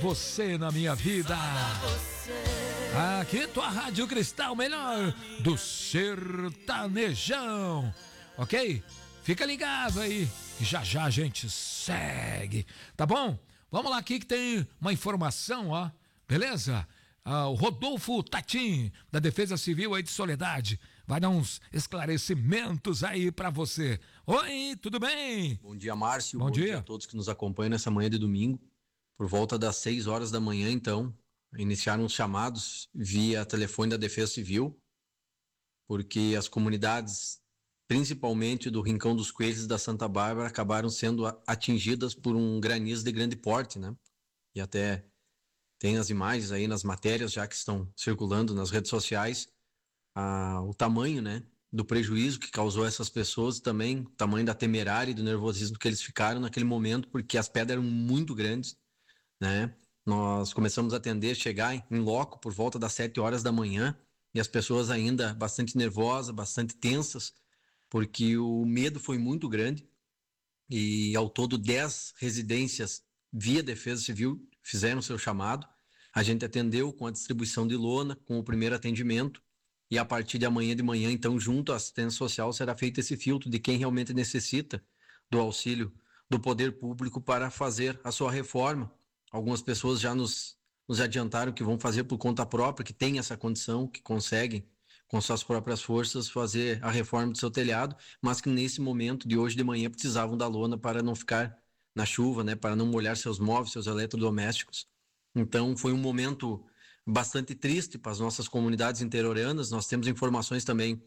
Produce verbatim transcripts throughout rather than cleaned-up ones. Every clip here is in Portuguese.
você na minha vida. Aqui tua Rádio Cristal, melhor do sertanejão. Ok? Fica ligado aí, que já já a gente segue, tá bom? Vamos lá aqui que tem uma informação, ó, beleza? Ah, o Rodolfo Tatim, da Defesa Civil aí de Soledade, vai dar uns esclarecimentos aí pra você. Oi, tudo bem? Bom dia, Márcio. Bom, Bom dia. dia a todos que nos acompanham nessa manhã de domingo. Por volta das seis horas da manhã, então, iniciaram os chamados via telefone da Defesa Civil, porque as comunidades, principalmente do Rincão dos Coelhos e da Santa Bárbara, acabaram sendo atingidas por um granizo de grande porte, né? E até tem as imagens aí nas matérias já que estão circulando nas redes sociais, ah, o tamanho, né, do prejuízo que causou essas pessoas, também o tamanho da temerária e do nervosismo que eles ficaram naquele momento, porque as pedras eram muito grandes, né? Nós começamos a atender, chegar em loco por volta das sete horas da manhã, e as pessoas ainda bastante nervosas, bastante tensas, porque o medo foi muito grande, e ao todo dez residências via Defesa Civil fizeram seu chamado. A gente atendeu com a distribuição de lona, com o primeiro atendimento, e a partir de amanhã de manhã, então, junto à assistência social, será feito esse filtro de quem realmente necessita do auxílio do poder público para fazer a sua reforma. Algumas pessoas já nos, nos adiantaram que vão fazer por conta própria, que tem essa condição, que conseguem, com suas próprias forças, fazer a reforma do seu telhado, mas que nesse momento de hoje de manhã precisavam da lona para não ficar na chuva, né, para não molhar seus móveis, seus eletrodomésticos. Então foi um momento bastante triste para as nossas comunidades interioranas. Nós temos informações também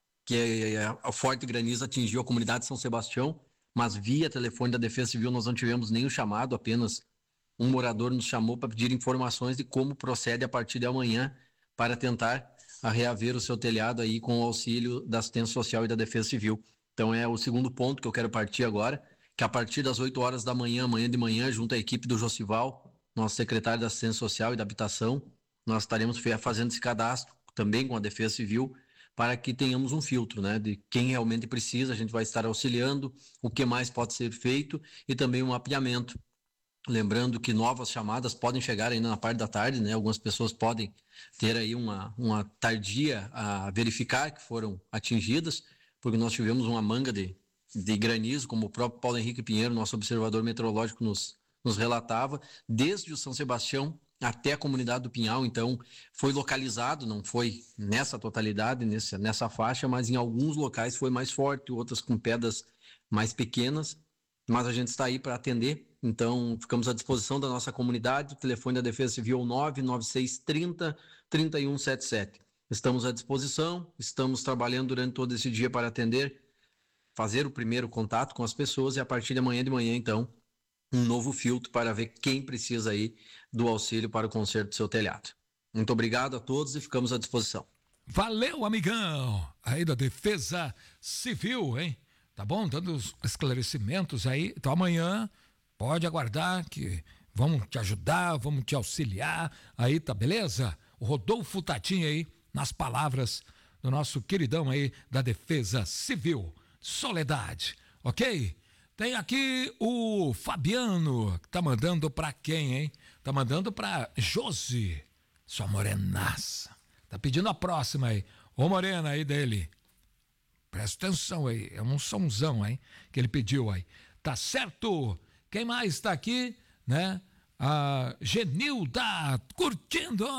que a forte granizo atingiu a comunidade de São Sebastião, mas via telefone da Defesa Civil nós não tivemos nenhum chamado, apenas um morador nos chamou para pedir informações de como procede a partir de amanhã para tentar a reaver o seu telhado aí com o auxílio da assistência social e da Defesa Civil. Então é o segundo ponto que eu quero partir agora, que a partir das oito horas da manhã, amanhã de manhã, junto à equipe do Josival, nosso secretário da Assistência Social e da Habitação, nós estaremos fazendo esse cadastro também com a Defesa Civil, para que tenhamos um filtro, né, de quem realmente precisa. A gente vai estar auxiliando, o que mais pode ser feito e também um mapeamento. Lembrando que novas chamadas podem chegar ainda na parte da tarde, né? Algumas pessoas podem ter aí uma, uma tardia a verificar que foram atingidas, porque nós tivemos uma manga de, de granizo, como o próprio Paulo Henrique Pinheiro, nosso observador meteorológico, nos, nos relatava, desde o São Sebastião até a comunidade do Pinhal. Então foi localizado, não foi nessa totalidade, nessa, nessa faixa, mas em alguns locais foi mais forte, outras com pedras mais pequenas, mas a gente está aí para atender. Então, ficamos à disposição da nossa comunidade. O telefone da Defesa Civil nove nove seis trinta, trinta e um setenta e sete. Estamos à disposição, estamos trabalhando durante todo esse dia para atender, fazer o primeiro contato com as pessoas e a partir de amanhã de manhã, então, um novo filtro para ver quem precisa aí do auxílio para o conserto do seu telhado. Muito obrigado a todos e ficamos à disposição. Valeu, amigão! Aí da Defesa Civil, hein? Tá bom? Dando os esclarecimentos aí. Então amanhã pode aguardar que vamos te ajudar, vamos te auxiliar. Aí, tá beleza? O Rodolfo Tatim aí, nas palavras do nosso queridão aí da Defesa Civil. Soledade, ok? Tem aqui o Fabiano, que tá mandando pra quem, hein? Tá mandando pra Josi, sua morenaça. Tá pedindo a próxima aí. Ô morena aí dele. Presta atenção aí, é um somzão aí que ele pediu aí. Tá certo? Quem mais tá aqui, né? A Genilda, curtindo